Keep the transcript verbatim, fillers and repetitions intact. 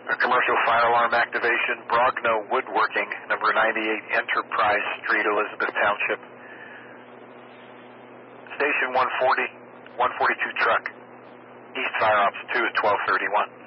A commercial fire alarm activation, Brogno Woodworking, number ninety-eight Enterprise Street, Elizabeth Township. Station one forty, one forty-two truck, East Fire Ops two at twelve thirty-one.